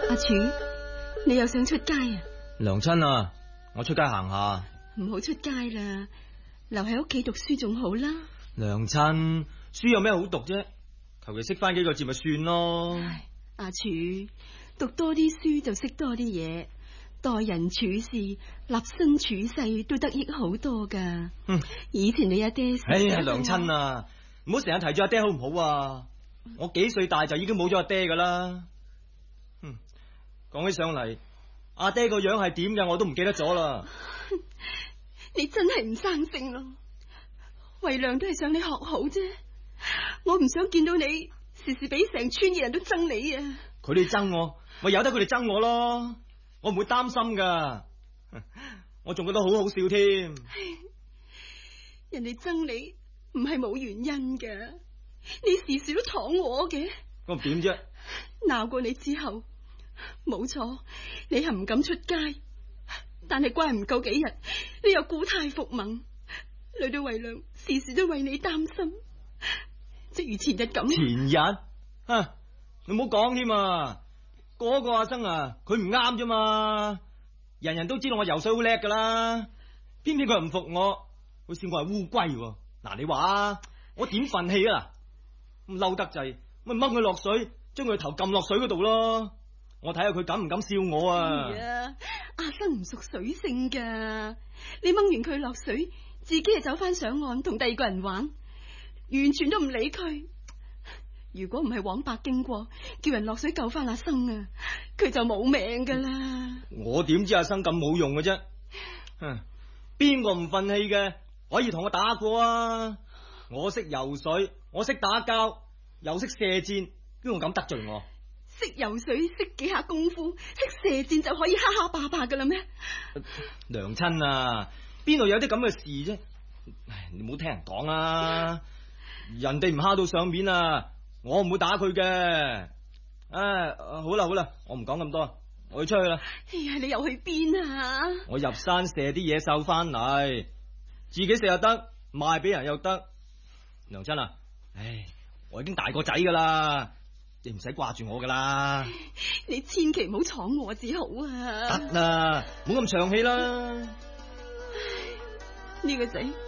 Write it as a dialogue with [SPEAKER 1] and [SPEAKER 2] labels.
[SPEAKER 1] 阿柱，你又想出街啊？
[SPEAKER 2] 娘親啊，我出街行下。
[SPEAKER 1] 唔好出街啦，留喺屋企讀書仲好啦。
[SPEAKER 2] 娘親，書有咩好讀啫？求其識翻幾個字咪算咯。
[SPEAKER 1] 阿柱，讀多啲書就識多啲嘢，待人處事、立身處世都得益好多噶。以前你阿爹，
[SPEAKER 2] 哎呀，娘親啊，唔好成日提住阿爹好唔好啊？我幾歲大就已經冇咗阿爹噶啦。講起上嚟，阿爹個樣係點嘅我都唔記得咗啦。
[SPEAKER 1] 你真係唔生性咯，為娘都係想你學好啫。我唔想見到你時時俾成村嘅人都憎你啊！
[SPEAKER 2] 佢哋憎我，咪由得佢哋憎我咯。我唔會擔心噶，我仲覺得好好笑添。
[SPEAKER 1] 人哋憎你唔係冇原因噶，你時時都闖我嘅。
[SPEAKER 2] 咁點啫？
[SPEAKER 1] 鬧過你之後，冇錯，你係唔敢出街，但係乖唔夠幾日，你又故態復萌，累到為娘時時都為你擔心。即如前日咁。
[SPEAKER 2] 前日你唔好講添啊！嗰個阿生啊，佢唔啱啫嘛。人人都知道我游水好叻噶啦，偏偏佢又唔服我，好似我係烏龜。嗱，你話啊，我點忿氣啊？咁嬲得滯，咪掹佢落水，將佢頭撳落水嗰度咯。我睇下佢敢唔敢笑我啊！
[SPEAKER 1] 阿生唔屬水性噶，你掹完佢落水，自己就走翻上岸同第二個人玩，完全都唔理佢。如果唔係黃伯經過，叫人落水救翻阿生啊，佢就冇命噶啦。
[SPEAKER 2] 我點知阿生咁冇用嘅啫？邊個唔忿氣嘅可以同我打過啊？我識游水，我識打交，又識射箭，邊個敢得罪我？
[SPEAKER 1] 識游水，識幾下功夫，識射箭就可以蝦蝦霸霸噶啦咩？
[SPEAKER 2] 娘親啊，邊度有啲咁嘅事啫？你唔好聽人講啊！人哋唔蝦到上面啊，我唔會打佢嘅。好啦好啦，我唔講咁多，我要出去啦。
[SPEAKER 1] 哎呀，你又去邊啊？我
[SPEAKER 2] 入山射啲野獸翻嚟，自己食又得，賣俾人又得。娘親啊，我已經大個仔噶啦，你唔使掛住我噶啦。
[SPEAKER 1] 你千祈唔好闖我至好啊！
[SPEAKER 2] 得啦，唔好咁長氣啦。
[SPEAKER 1] 呢個仔